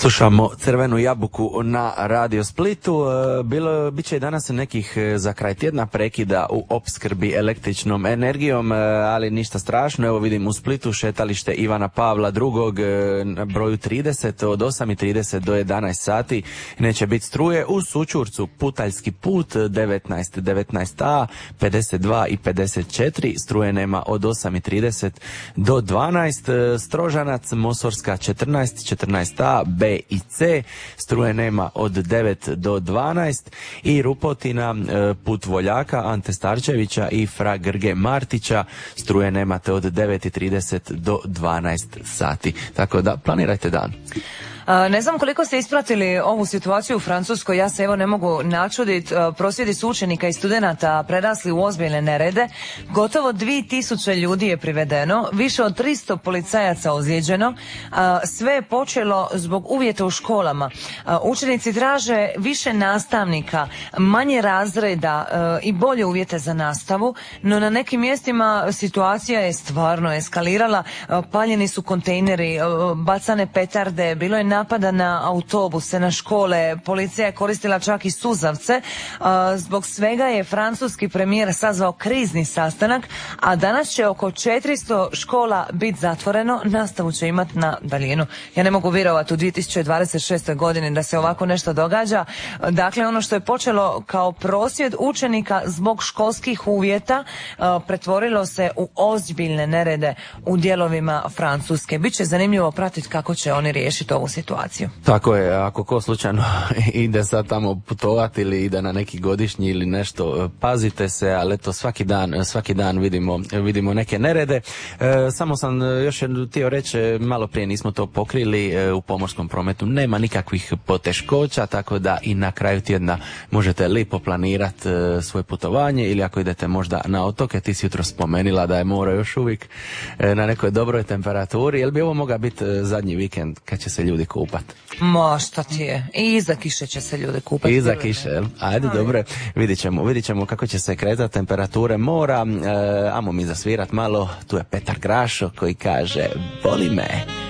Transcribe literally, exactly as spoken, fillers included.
Slušamo Crvenu jabuku na Radio Splitu. Bilo, bit će i danas nekih za kraj tjedna prekida u opskrbi električnom energijom, ali ništa strašno. Evo vidim u Splitu šetalište Ivana Pavla drugog na broju trideset od osam i trideset do jedanaest sati. Neće biti struje. U Sućurcu Putaljski put devetnaest devetnaest a, pedeset dva i pedeset četiri. Struje nema od osam i trideset do dvanaest. Strožanac Mosorska četrnaest četrnaest a, B i C, struje nema od devet do dvanaest. I Rupotina put Voljaka Ante Starčevića i Fra Grge Martića, struje nemate od devet i trideset do dvanaest sati. Tako da planirajte dan. Ne znam koliko ste ispratili ovu situaciju u Francuskoj, ja se evo ne mogu načuditi. Prosvjedi su učenika i studenata prerasli u ozbiljne nerede. Gotovo dvije tisuće ljudi je privedeno, više od tristo policajaca ozlijeđeno. Sve je počelo zbog uvjeta u školama. Učenici traže više nastavnika, manje razreda i bolje uvjete za nastavu, no na nekim mjestima situacija je stvarno eskalirala. Paljeni su kontejneri, bacane petarde, bilo je napada na autobuse, na škole, policija je koristila čak i suzavce. Zbog svega je francuski premijer sazvao krizni sastanak, a danas će oko četiristo škola biti zatvoreno, nastavu će imati na daljinu. Ja ne mogu vjerovati u dvije tisuće dvadeset šestoj godini da se ovako nešto događa. Dakle, ono što je počelo kao prosvjed učenika zbog školskih uvjeta pretvorilo se u ozbiljne nerede u dijelovima Francuske. Biće zanimljivo pratiti kako će oni riješiti ovu situaciju. Tako je, ako ko slučajno ide sad tamo putovati ili ide na neki godišnji ili nešto, pazite se, ali eto svaki dan, svaki dan vidimo, vidimo neke nerede. E, samo sam još jedno htio reći, malo prije nismo to pokrili, e, u pomorskom prometu nema nikakvih poteškoća, tako da i na kraju tjedna možete lipo planirati e, svoje putovanje, ili ako idete možda na otoke, ti si jutro spomenula da je more još uvijek e, na nekoj dobroj temperaturi, jel bi ovo mogao biti e, zadnji vikend kad će se ljudi kupati? Ma šta ti je, i iza kiše će se ljudi kupati. Iza kiše, jel? Ajde, Aj. dobro, vidit ćemo, vidit ćemo kako će se kretati temperature mora. E, amo mi zasvirat malo, tu je Petar Grašo koji kaže, boli me.